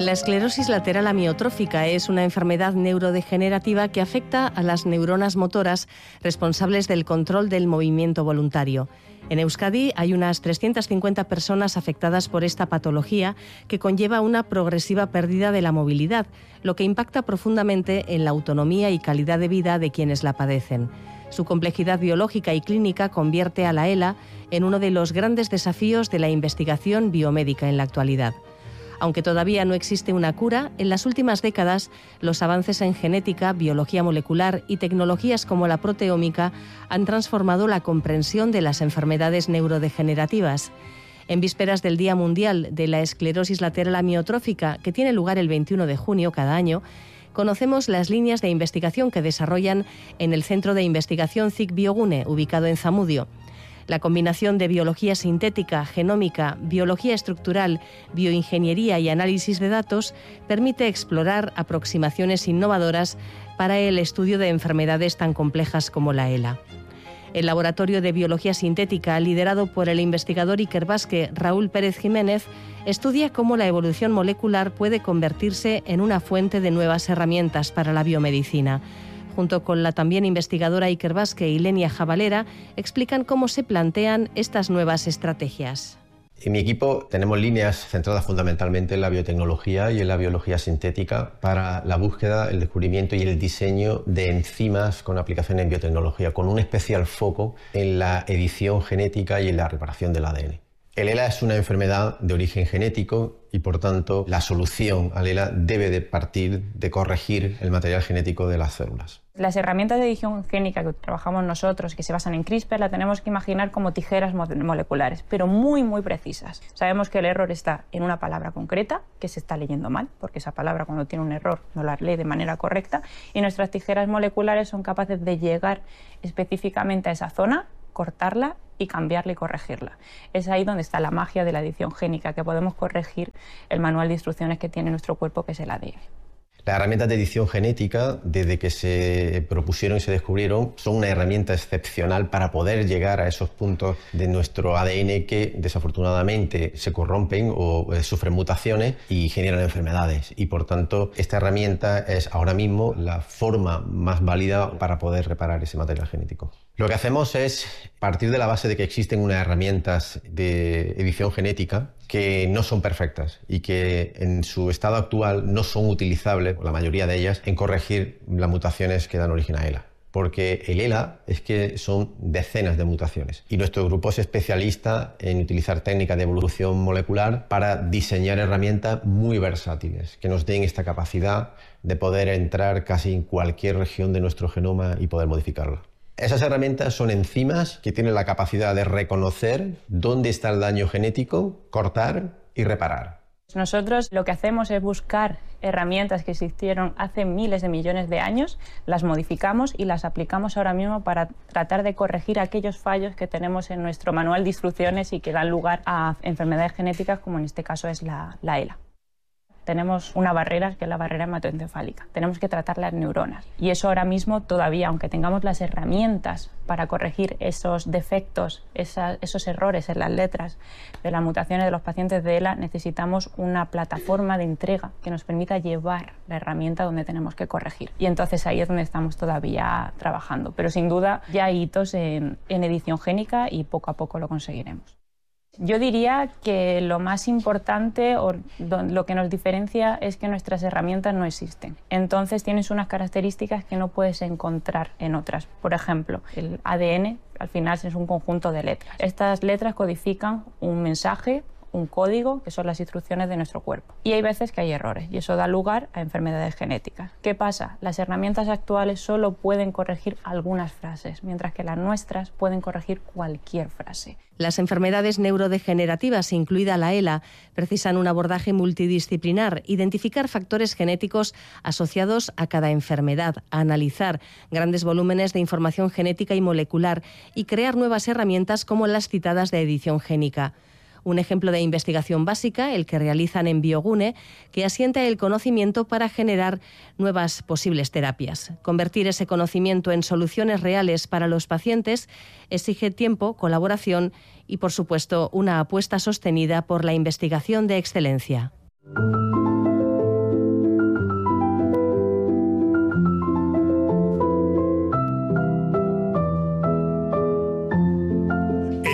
La esclerosis lateral amiotrófica es una enfermedad neurodegenerativa que afecta a las neuronas motoras responsables del control del movimiento voluntario. En Euskadi hay unas 350 personas afectadas por esta patología que conlleva una progresiva pérdida de la movilidad, lo que impacta profundamente en la autonomía y calidad de vida de quienes la padecen. Su complejidad biológica y clínica convierte a la ELA en uno de los grandes desafíos de la investigación biomédica en la actualidad. Aunque todavía no existe una cura, en las últimas décadas los avances en genética, biología molecular y tecnologías como la proteómica han transformado la comprensión de las enfermedades neurodegenerativas. En vísperas del Día Mundial de la Esclerosis Lateral Amiotrófica, que tiene lugar el 21 de junio cada año, conocemos las líneas de investigación que desarrollan en el Centro de Investigación CIC Biogune, ubicado en Zamudio. La combinación de biología sintética, genómica, biología estructural, bioingeniería y análisis de datos permite explorar aproximaciones innovadoras para el estudio de enfermedades tan complejas como la ELA. El Laboratorio de Biología Sintética, liderado por el investigador ikerbasque Raúl Pérez Jiménez, estudia cómo la evolución molecular puede convertirse en una fuente de nuevas herramientas para la biomedicina. Junto con la también investigadora ikerbasque Ilenia Jabalera, explican cómo se plantean estas nuevas estrategias. En mi equipo tenemos líneas centradas fundamentalmente en la biotecnología y en la biología sintética para la búsqueda, el descubrimiento y el diseño de enzimas con aplicación en biotecnología, con un especial foco en la edición genética y en la reparación del ADN. El ELA es una enfermedad de origen genético y, por tanto, la solución al ELA debe de partir de corregir el material genético de las células. Las herramientas de edición génica que trabajamos nosotros, que se basan en CRISPR, la tenemos que imaginar como tijeras moleculares, pero muy precisas. Sabemos que el error está en una palabra concreta, que se está leyendo mal, porque esa palabra cuando tiene un error no la lee de manera correcta, y nuestras tijeras moleculares son capaces de llegar específicamente a esa zona, cortarla y cambiarla y corregirla. Es ahí donde está la magia de la edición génica, que podemos corregir el manual de instrucciones que tiene nuestro cuerpo, que es el ADN. Las herramientas de edición genética, desde que se propusieron y se descubrieron, son una herramienta excepcional para poder llegar a esos puntos de nuestro ADN que desafortunadamente se corrompen o sufren mutaciones y generan enfermedades. Y por tanto, esta herramienta es ahora mismo la forma más válida para poder reparar ese material genético. Lo que hacemos es partir de la base de que existen unas herramientas de edición genética que no son perfectas y que en su estado actual no son utilizables, la mayoría de ellas, en corregir las mutaciones que dan origen a ELA. Porque el ELA es que son decenas de mutaciones y nuestro grupo es especialista en utilizar técnicas de evolución molecular para diseñar herramientas muy versátiles que nos den esta capacidad de poder entrar casi en cualquier región de nuestro genoma y poder modificarla. Esas herramientas son enzimas que tienen la capacidad de reconocer dónde está el daño genético, cortar y reparar. Nosotros lo que hacemos es buscar herramientas que existieron hace miles de millones de años, las modificamos y las aplicamos ahora mismo para tratar de corregir aquellos fallos que tenemos en nuestro manual de instrucciones y que dan lugar a enfermedades genéticas, como en este caso es la ELA. Tenemos una barrera, que es la barrera hematoencefálica. Tenemos que tratar las neuronas. Y eso ahora mismo todavía, aunque tengamos las herramientas para corregir esos defectos, esos errores en las letras de las mutaciones de los pacientes de ELA, necesitamos una plataforma de entrega que nos permita llevar la herramienta donde tenemos que corregir. Y entonces ahí es donde estamos todavía trabajando. Pero sin duda ya hay hitos en edición génica y poco a poco lo conseguiremos. Yo diría que lo más importante o lo que nos diferencia es que nuestras herramientas no existen. Entonces tienes unas características que no puedes encontrar en otras. Por ejemplo, el ADN al final es un conjunto de letras. Estas letras codifican un mensaje, un código, que son las instrucciones de nuestro cuerpo. Y hay veces que hay errores y eso da lugar a enfermedades genéticas. ¿Qué pasa? Las herramientas actuales solo pueden corregir algunas frases, mientras que las nuestras pueden corregir cualquier frase. Las enfermedades neurodegenerativas, incluida la ELA, precisan un abordaje multidisciplinar, identificar factores genéticos asociados a cada enfermedad, analizar grandes volúmenes de información genética y molecular y crear nuevas herramientas como las citadas de edición génica. Un ejemplo de investigación básica, el que realizan en Biogune, que asienta el conocimiento para generar nuevas posibles terapias. Convertir ese conocimiento en soluciones reales para los pacientes exige tiempo, colaboración y, por supuesto, una apuesta sostenida por la investigación de excelencia.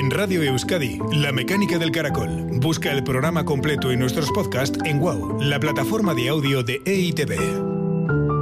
Radio Euskadi, La Mecánica del Caracol. Busca el programa completo y nuestros podcasts en WOW, la plataforma de audio de EITV.